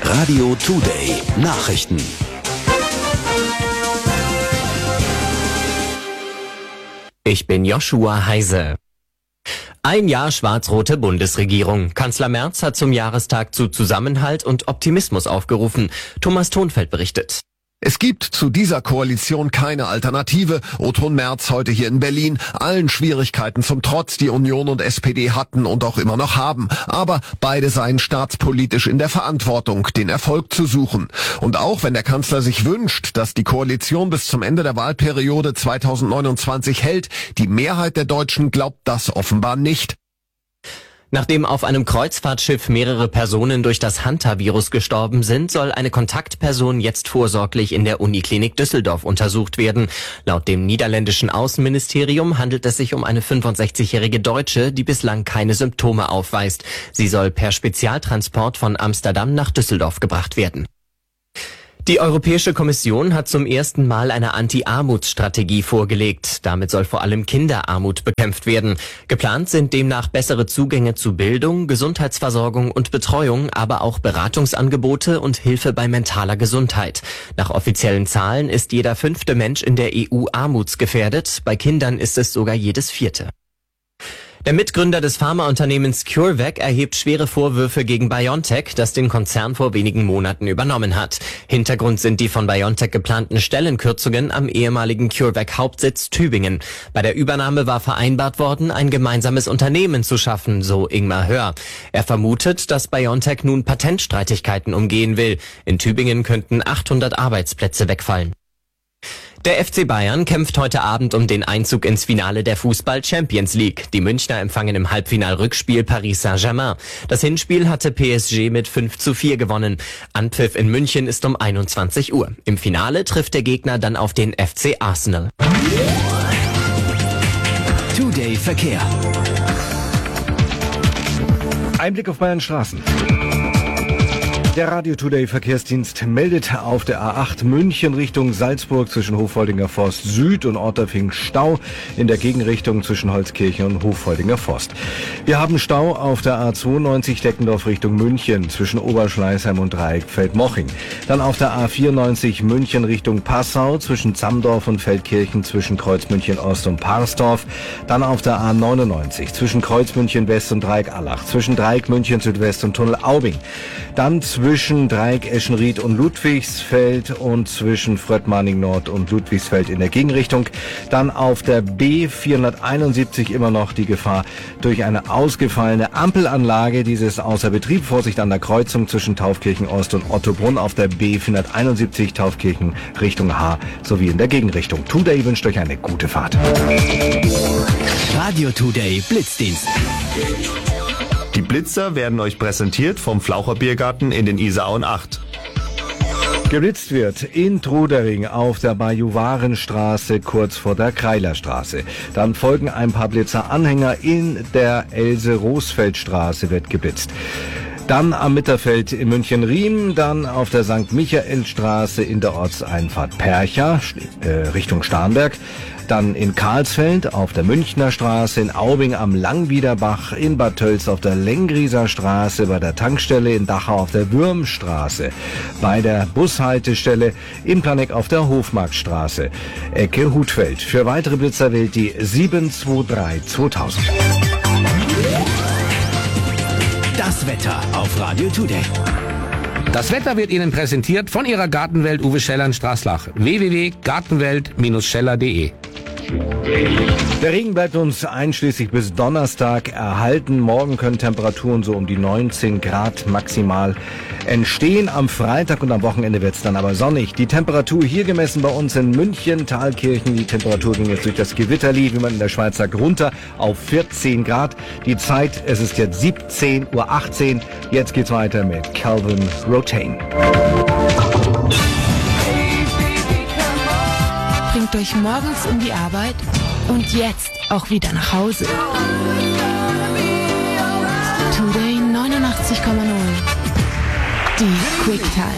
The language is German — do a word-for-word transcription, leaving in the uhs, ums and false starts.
Radio Today Nachrichten. Ich bin Joshua Heise. Ein Jahr schwarz-rote Bundesregierung. Kanzler Merz hat zum Jahrestag zu Zusammenhalt und Optimismus aufgerufen. Thomas Thonfeld berichtet. Es gibt zu dieser Koalition keine Alternative. O-Ton Merz heute hier in Berlin. Allen Schwierigkeiten zum Trotz, die Union und S P D hatten und auch immer noch haben. Aber beide seien staatspolitisch in der Verantwortung, den Erfolg zu suchen. Und auch wenn der Kanzler sich wünscht, dass die Koalition bis zum Ende der Wahlperiode zweitausendneunundzwanzig hält, die Mehrheit der Deutschen glaubt das offenbar nicht. Nachdem auf einem Kreuzfahrtschiff mehrere Personen durch das Hantavirus gestorben sind, soll eine Kontaktperson jetzt vorsorglich in der Uniklinik Düsseldorf untersucht werden. Laut dem niederländischen Außenministerium handelt es sich um eine fünfundsechzigjährige Deutsche, die bislang keine Symptome aufweist. Sie soll per Spezialtransport von Amsterdam nach Düsseldorf gebracht werden. Die Europäische Kommission hat zum ersten Mal eine Anti-Armutsstrategie vorgelegt. Damit soll vor allem Kinderarmut bekämpft werden. Geplant sind demnach bessere Zugänge zu Bildung, Gesundheitsversorgung und Betreuung, aber auch Beratungsangebote und Hilfe bei mentaler Gesundheit. Nach offiziellen Zahlen ist jeder fünfte Mensch in der E U armutsgefährdet. Bei Kindern ist es sogar jedes vierte. Der Mitgründer des Pharmaunternehmens CureVac erhebt schwere Vorwürfe gegen BioNTech, das den Konzern vor wenigen Monaten übernommen hat. Hintergrund sind die von BioNTech geplanten Stellenkürzungen am ehemaligen CureVac-Hauptsitz Tübingen. Bei der Übernahme war vereinbart worden, ein gemeinsames Unternehmen zu schaffen, so Ingmar Hör. Er vermutet, dass BioNTech nun Patentstreitigkeiten umgehen will. In Tübingen könnten achthundert Arbeitsplätze wegfallen. Der F C Bayern kämpft heute Abend um den Einzug ins Finale der Fußball-Champions League. Die Münchner empfangen im Halbfinal-Rückspiel Paris Saint-Germain. Das Hinspiel hatte P S G mit fünf zu vier gewonnen. Anpfiff in München ist um einundzwanzig Uhr. Im Finale trifft der Gegner dann auf den F C Arsenal. Today Verkehr. Einblick auf Bayern Straßen. Der Radio Today Verkehrsdienst meldet auf der A acht München Richtung Salzburg zwischen Hoffoldinger Forst Süd und Otterfing Stau, in der Gegenrichtung zwischen Holzkirchen und Hoffoldinger Forst. Wir haben Stau auf der A zweiundneunzig Deckendorf Richtung München zwischen Oberschleißheim und Dreieckfeld-Moching. Dann auf der A vierundneunzig München Richtung Passau zwischen Zamdorf und Feldkirchen zwischen Kreuzmünchen Ost und Parsdorf. Dann auf der A neunundneunzig zwischen Kreuzmünchen West und Dreieck-Allach, zwischen Dreieck München Südwest und Tunnel Aubing. Dann zwischen Dreieck Eschenried und Ludwigsfeld und zwischen Fröttmaning Nord und Ludwigsfeld in der Gegenrichtung. Dann auf der B vierhunderteinundsiebzig immer noch die Gefahr durch eine ausgefallene Ampelanlage. Dieses außer Betrieb. Vorsicht an der Kreuzung zwischen Taufkirchen Ost und Ottobrunn auf der B vierhunderteinundsiebzig Taufkirchen Richtung H sowie in der Gegenrichtung. Today wünscht euch eine gute Fahrt. Radio Today Blitzdienst. Die Blitzer werden euch präsentiert vom Flaucher Biergarten in den Isarauen acht. Geblitzt wird in Trudering auf der Bajuwarenstraße kurz vor der Kreilerstraße. Dann folgen ein paar Blitzeranhänger in der Else-Rosfeld-Straße wird geblitzt. Dann am Mitterfeld in München-Riem, dann auf der Sankt Michael-Straße in der Ortseinfahrt Percha, äh, Richtung Starnberg. Dann in Karlsfeld auf der Münchner Straße, in Aubing am Langwiederbach, in Bad Tölz auf der Lengrieser Straße, bei der Tankstelle in Dachau auf der Würmstraße, bei der Bushaltestelle in Planegg auf der Hofmarktstraße, Ecke Hutfeld. Für weitere Blitzer wählt die sieben zwei drei zweitausend. Das Wetter auf Radio Today. Das Wetter wird Ihnen präsentiert von Ihrer Gartenwelt Uwe Scheller in Straßlach. w w w punkt gartenwelt Scheller punkt de. Der Regen bleibt uns einschließlich bis Donnerstag erhalten. Morgen können Temperaturen so um die neunzehn Grad maximal entstehen. Am Freitag und am Wochenende wird es dann aber sonnig. Die Temperatur hier gemessen bei uns in München, Thalkirchen. Die Temperatur ging jetzt durch das Gewitterli, wie man in der Schweiz sagt, runter auf vierzehn Grad. Die Zeit, es ist jetzt siebzehn Uhr achtzehn. Jetzt geht's weiter mit Calvin Rotain. Bringt euch morgens in die Arbeit und jetzt auch wieder nach Hause. Today neunundachtzig Komma null. Die Quick Time.